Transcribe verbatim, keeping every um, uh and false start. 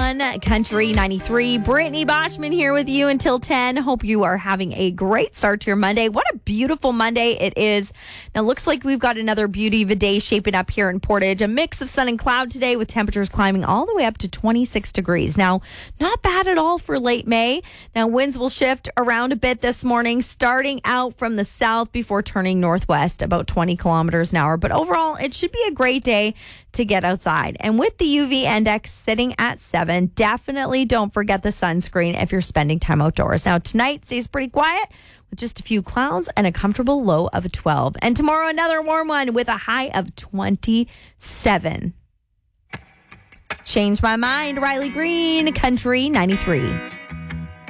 one, Country ninety-three. Brittany Boschman here with you until ten. Hope you are having a great start to your Monday. What a beautiful Monday it is. Now, looks like we've got another beauty of a day shaping up here in Portage. A mix of sun and cloud today with temperatures climbing all the way up to twenty-six degrees. Now, not bad at all for late May. Now, winds will shift around a bit this morning, starting out from the south before turning northwest about twenty kilometers an hour. But overall, it should be a great day to get outside. And with the U V index sitting at seven, definitely don't forget the sunscreen if you're spending time outdoors. Now, tonight stays pretty quiet with just a few clouds and a comfortable low of twelve. And tomorrow, another warm one with a high of twenty-seven. Change my mind, Riley Green, Country ninety-three.